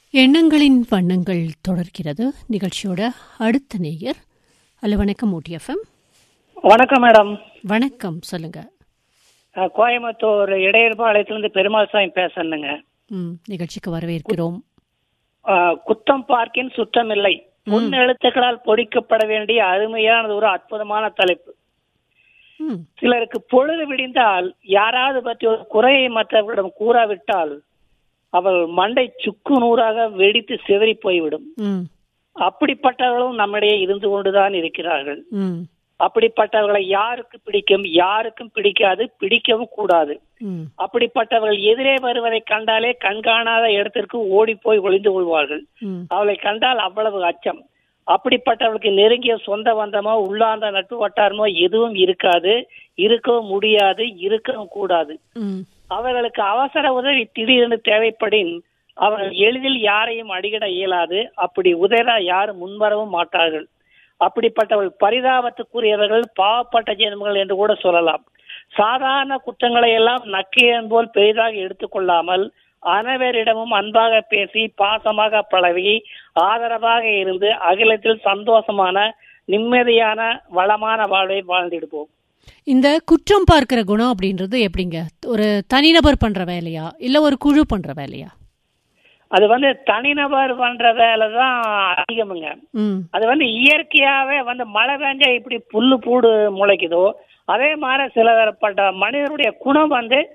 எண்ணங்களின் வண்ணங்கள் தொடர்கிறது. நிகழ்ச்சியோட அடுத்த நேயர். ஹலோ, வணக்கம் OTFM. வணக்கம் மேடம். வணக்கம், சொல்லுங்க. கோயம்புத்தூர் இடையர்பாளையத்திலிருந்து பெருமாள் சாமி பேசணுங்க. நிகழ்ச்சிக்கு வரவேற்கிறோம். குத்தம் பார்க்கின் சுத்தம் இல்லை, முன் எழுத்துக்களால் பொறிக்கப்பட வேண்டிய அருமையானது ஒரு அற்புதமான தலைப்பு. சிலருக்கு பொழுது விடிந்தால் யாராவது பற்றி ஒரு குறையை மற்றவர்களிடம் கூறாவிட்டால் அவள் மண்டை சுக்கு நூறாக வெடித்து சிதறி போய்விடும். அப்படிப்பட்டவர்களும் நம்மிடையே இருந்து கொண்டுதான் இருக்கிறார்கள். அப்படிப்பட்டவர்களை யாருக்கு பிடிக்கும், யாருக்கும் பிடிக்காது, பிடிக்கவும் கூடாது. அப்படிப்பட்டவர்கள் எதிரே வருவதை கண்டாலே கண்காணாத இடத்திற்கு ஓடி போய் ஒளிந்து கொள்வார்கள். அவளை கண்டால் அவ்வளவு அச்சம். அப்படிப்பட்டவர்களுக்கு நெருங்கிய சொந்த பந்தமோ உள்ளார்ந்த நட்பு வட்டாரமோ எதுவும் இருக்காது, இருக்கவும் முடியாது, இருக்கவும் கூடாது. அவர்களுக்கு அவசர உதவி திடீரென்று தேவைப்படின் அவர்கள் எளிதில் யாரையும் அடிகிட இயலாது. அப்படி உதவ யாரும் முன்வரவும் மாட்டார்கள். அப்படிப்பட்டவர்கள் பரிதாபத்துக்குரியவர்கள், பாவப்பட்ட ஜென்மங்கள் என்று கூட சொல்லலாம். சாதாரண குற்றங்களை எல்லாம் நக்கியன் போல் பெரிதாக எடுத்துக்கொள்ளாமல் அனைவரிடமும் அன்பாக பேசி பாசமாக பழகி ஆதரவாக இருந்து அகிலத்தில் சந்தோஷமான நிம்மதியான வளமான வாழ்வை வாழ்ந்திடுவோம். இந்த குற்றம் பார்க்கிற குணம் அப்படின்றது எப்படிங்க? ஒரு தனிநபர் பண்ற வேலையா இல்ல ஒரு குழு பண்ற வேலையா? அது தனிநபர் பண்ற வேலை தான் அதிகமுங்க. அது இயற்கையாவே மழை பெஞ்சா இப்படி புல்லு பூடு முளைக்குதோ அதே மாதிரி சிலப்பட்ட மனிதனுடைய குணம்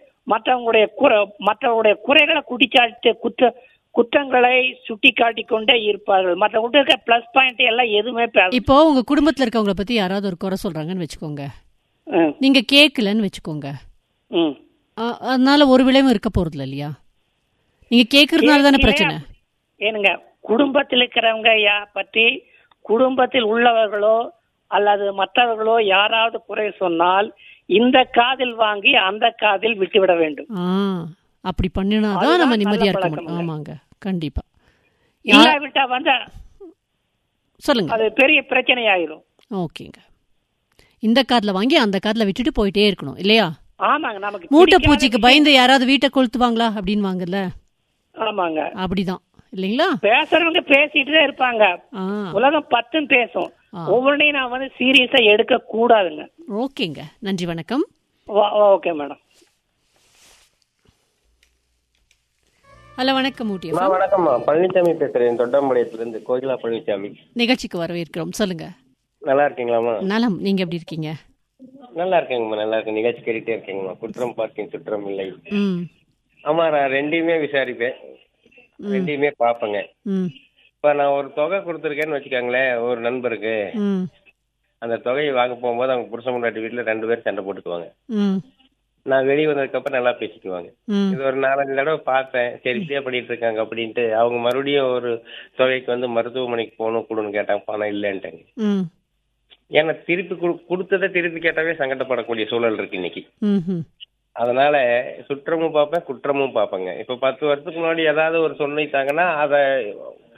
மற்றவங்களுடைய குறைகளை குடிச்சாட்டு குற்றங்களை சுட்டி காட்டி கொண்டே இருப்பார்கள். மற்றவங்க பிளஸ் பாயிண்ட் எல்லாம் எதுவுமே. இப்போ உங்க குடும்பத்துல இருக்கவங்களை பத்தி யாராவது ஒரு குறை சொல்றாங்கன்னு வச்சுக்கோங்க, நீங்க கேட்கலன்னு வச்சுக்கோங்க, அதனால ஒரு விளைவும் இருக்க போறது இல்லையா? நீங்க கேட்கறதுனால தானே பிரச்சனை. ஏனுங்க, குடும்பத்தில் இருக்கிறவங்க பற்றி குடும்பத்தில் உள்ளவர்களோ அல்லது மற்றவர்களோ யாராவது குறை சொன்னால் இந்த காதில் வாங்கி அந்த காதில் விட்டுவிட வேண்டும். அப்படி பண்ணினாதான் நம்ம நிம்மதியா இருக்க முடியும். ஆமாங்க, கண்டிப்பா. இல்லாவிட்டா சொல்லுங்க, அது பெரிய பிரச்சனை ஆயிரும். ஓகேங்க, இந்த காதுல வாங்கி அந்த காதுல விட்டுட்டு போயிட்டே இருக்கணும் இல்லையா? ஆமாங்க. நமக்கு மூட்டை பூச்சிக்கு பயந்து யாராவது வீட்டை கொளுத்துவாங்களா அப்படின்னு வாங்கல. ஆமாங்க, அப்படிதான் இல்லைங்களா? பேசுறவங்க பேசிட்டு தான் இருப்பாங்க. உலகம் 10 பேசும். ஒவ்வொன்றையும் நான் சீரியஸா எடுக்க கூடாதுங்க. ஓகேங்க, நன்றி, வணக்கம். Okay madam. ஹலோ, வணக்கம் ஊட்டி. வணக்கம், பழனிசாமி பேசுறேன், தொட்டம்பாளையத்திலிருந்து. கோகிலா பழனிசாமி. நிகழ்ச்சிக்கு வரவேற்கிறோம், சொல்லுங்க. நல்லா இருக்கீங்களாமா? நலம், நீங்க எப்படி இருக்கீங்க? நல்லா இருக்கேங்கம்மா, நல்லா இருக்கேன். நிகழ்ச்சி கேட்டுட்டே இருக்கேங்கம்மா. குற்றம் பார்க்கின் சுற்றம் இல்லை. ஆமா, நான் ரெண்டையுமே விசாரிப்பேன், ரெண்டையுமே பாப்பேங்க. இப்ப நான் ஒரு தொகை கொடுத்துருக்கேன்னு வச்சுக்கோங்களேன் ஒரு நண்பருக்கு. அந்த தொகையை வாங்க போகும்போது அவங்க புருஷன் முன்னாடி வீட்டுல 2 பேரும் சண்டை போட்டுக்குவாங்க. நான் வெளியே வந்ததுக்கு அப்புறம் நல்லா பேசிக்குவாங்க. இது ஒரு 4-5 தடவை பார்த்தேன். சரி, இப்படியே பண்ணிட்டு இருக்காங்க அப்படின்ட்டு அவங்க மறுபடியும் ஒரு தொகைக்கு மருத்துவமனைக்கு போகணும் கொடுன்னு கேட்டாங்க. பணம் இல்லைன்ட்டாங்க. ஏன்னா திருப்பி கொடுத்ததை திருப்பி கேட்டாவே சங்கடப்படக்கூடிய சூழல் இருக்கு இன்னைக்கு. அதனால சுற்றமும் பார்ப்பேன், குற்றமும் பார்ப்பேங்க. இப்ப 10 வருஷத்துக்கு முன்னாடி ஏதாவது ஒரு சொல்லிட்டாங்கன்னா அதை